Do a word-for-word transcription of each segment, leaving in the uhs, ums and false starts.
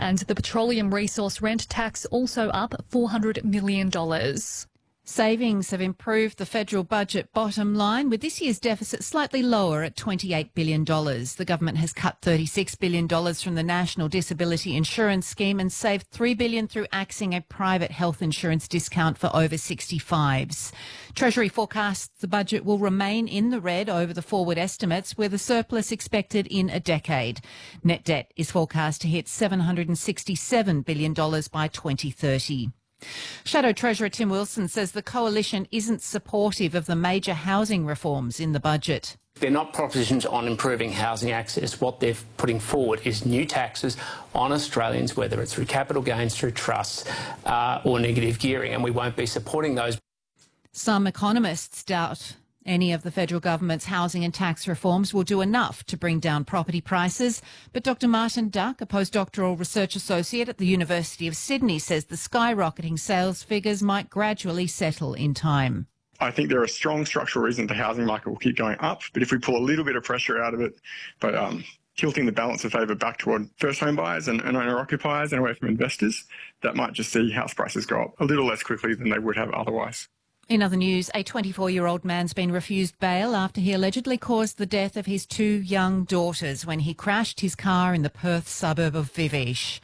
And the petroleum resource rent tax also up four hundred million dollars. Savings have improved the federal budget bottom line, with this year's deficit slightly lower at twenty-eight billion dollars. The government has cut thirty-six billion dollars from the National Disability Insurance Scheme and saved three billion dollars through axing a private health insurance discount for over sixty-fives. Treasury forecasts the budget will remain in the red over the forward estimates, with a surplus expected in a decade. Net debt is forecast to hit seven hundred sixty-seven billion dollars by twenty thirty. Shadow Treasurer Tim Wilson says the coalition isn't supportive of the major housing reforms in the budget. They're not propositions on improving housing access. What they're putting forward is new taxes on Australians, whether it's through capital gains, through trusts uh, or negative gearing, and we won't be supporting those. Some economists doubt any of the federal government's housing and tax reforms will do enough to bring down property prices. But Doctor Martin Duck, a postdoctoral research associate at the University of Sydney, says the skyrocketing sales figures might gradually settle in time. I think there are strong structural reasons the housing market will keep going up, but if we pull a little bit of pressure out of it, but um, tilting the balance of favour back toward first home buyers and, and owner occupiers and away from investors, that might just see house prices go up a little less quickly than they would have otherwise. In other news, a twenty-four-year-old man's been refused bail after he allegedly caused the death of his two young daughters when he crashed his car in the Perth suburb of Viveash.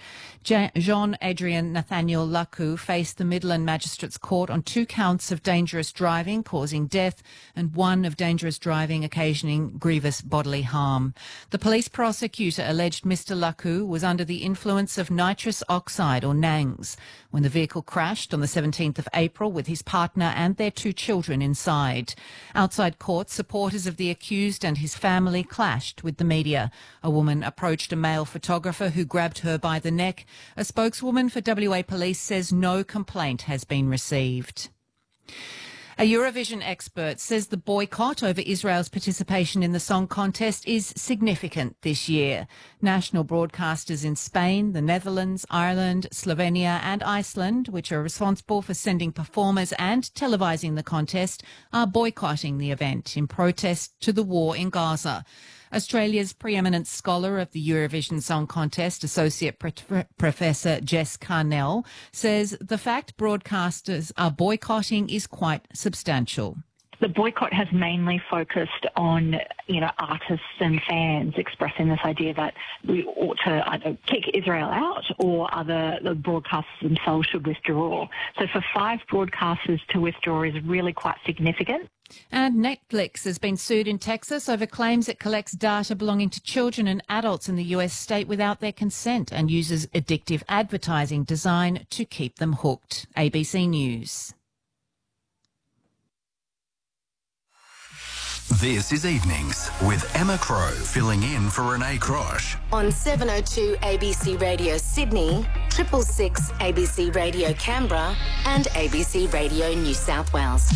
Jean-Adrien Nathaniel Lacu faced the Midland Magistrates Court on two counts of dangerous driving causing death and one of dangerous driving occasioning grievous bodily harm. The police prosecutor alleged Mister Lacu was under the influence of nitrous oxide, or NANGs, when the vehicle crashed on the seventeenth of April with his partner and their two children inside. Outside court, supporters of the accused and his family clashed with the media. A woman approached a male photographer who grabbed her by the neck. A spokeswoman for W A Police says no complaint has been received. A Eurovision expert says the boycott over Israel's participation in the song contest is significant this year. National broadcasters in Spain, the Netherlands, Ireland, Slovenia and Iceland, which are responsible for sending performers and televising the contest, are boycotting the event in protest to the war in Gaza. Australia's preeminent scholar of the Eurovision Song Contest, Associate Pro- Professor Jess Carnell, says the fact broadcasters are boycotting is quite substantial. The boycott has mainly focused on, you know, artists and fans expressing this idea that we ought to either kick Israel out or other the broadcasters themselves should withdraw. So for five broadcasters to withdraw is really quite significant. And Netflix has been sued in Texas over claims it collects data belonging to children and adults in the U S state without their consent and uses addictive advertising designed to keep them hooked. A B C News. This is Evenings with Emma Crow filling in for Renee Crosh. On seven oh two A B C Radio Sydney, triple six A B C Radio Canberra and A B C Radio New South Wales.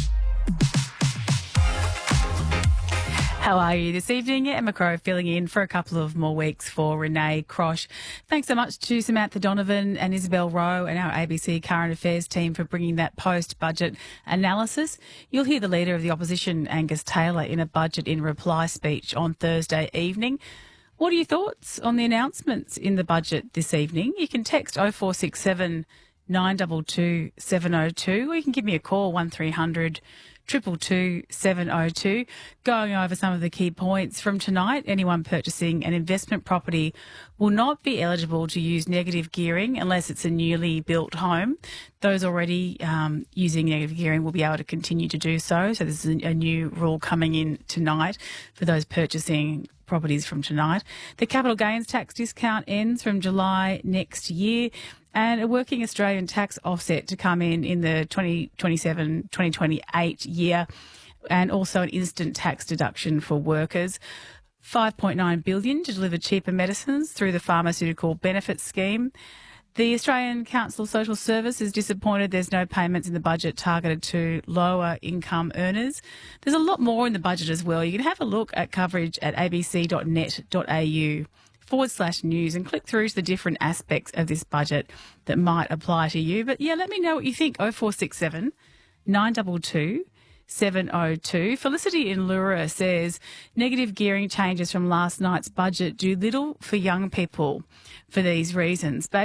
How are you this evening? Emma Crow filling in for a couple of more weeks for Renee Crosh. Thanks so much to Samantha Donovan and Isabel Rowe and our A B C Current Affairs team for bringing that post-budget analysis. You'll hear the Leader of the Opposition, Angus Taylor, in a Budget in Reply speech on Thursday evening. What are your thoughts on the announcements in the budget this evening? You can text oh four six seven, nine two two, seven oh two or you can give me a call, one three hundred, two two two, seven oh two. Going over some of the key points from tonight, anyone purchasing an investment property will not be eligible to use negative gearing unless it's a newly built home. Those already um, using negative gearing will be able to continue to do so. So this is a, a new rule coming in tonight for those purchasing properties from tonight. The capital gains tax discount ends from July next year, and a working Australian tax offset to come in in the twenty twenty-seven twenty twenty-eight year, and also an instant tax deduction for workers. five point nine billion dollars to deliver cheaper medicines through the Pharmaceutical Benefits Scheme. The Australian Council of Social Service is disappointed there's no payments in the budget targeted to lower income earners. There's a lot more in the budget as well. You can have a look at coverage at abc.net.au forward slash news and click through to the different aspects of this budget that might apply to you. But yeah, let me know what you think. oh four six seven, nine two two, seven oh two. Felicity in Lura says negative gearing changes from last night's budget do little for young people for these reasons.